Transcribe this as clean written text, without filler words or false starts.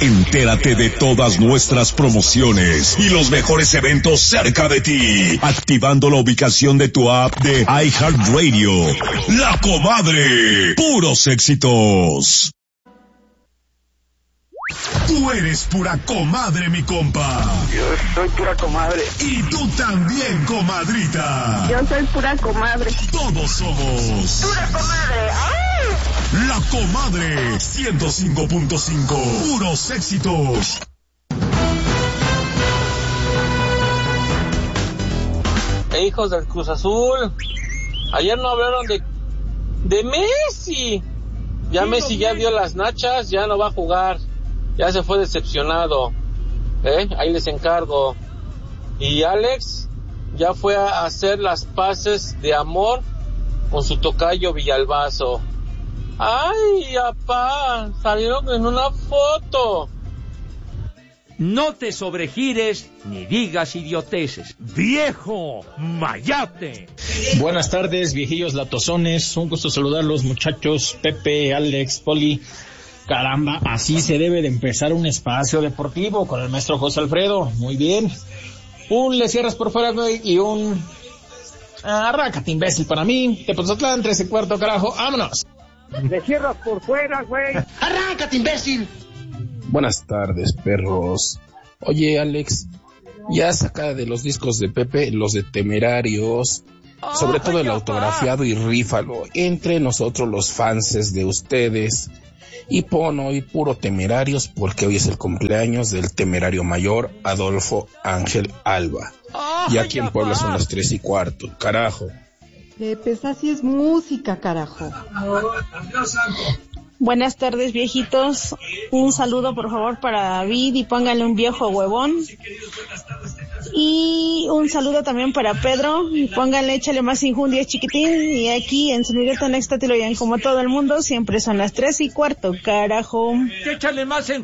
Entérate de todas nuestras promociones y los mejores eventos cerca de ti, activando la ubicación de tu app de iHeartRadio. La Comadre, puros éxitos. Tú eres pura comadre, mi compa. Yo soy pura comadre. Y tú también, comadrita. Yo soy pura comadre. Todos somos pura comadre. ¡Ay! La Comadre 105.5. Puros éxitos. Hijos del Cruz Azul, ayer no hablaron de Messi. Ya Messi ya dio las nachas, ya no va a jugar. Ya se fue decepcionado. Ahí les encargo. Y Alex ya fue a hacer las paces de amor con su tocayo Villalbazo. ¡Ay, apá! Salieron en una foto. No te sobregires ni digas idioteces. ¡Viejo mayate! Buenas tardes, viejillos latosones. Un gusto saludarlos, muchachos. Pepe, Alex, Poli. Caramba, así se debe de empezar un espacio deportivo con el maestro José Alfredo. Muy bien. Un le cierras por fuera, güey, y un arráncate, imbécil, para mí. De Pozotlán, 13:15, carajo. ¡Vámonos! Le cierras por fuera, güey. ¡Arráncate, imbécil! Buenas tardes, perros. Oye, Alex, ya saca de los discos de Pepe los de Temerarios, sobre todo el autografiado, y rífalo entre nosotros los fanses de ustedes. Y pon hoy puro Temerarios, porque hoy es el cumpleaños del temerario mayor Adolfo Ángel Alba. Y aquí en Puebla son las 3:15, carajo. Pepe, así es música, carajo. Buenas tardes, viejitos. Un saludo, por favor, para David y pónganle un viejo huevón. Y un saludo también para Pedro y pónganle, échale más injundia, chiquitín. Y aquí en San Miguel Tonextatilo, como todo el mundo, siempre son las 3:15, carajo. Échale más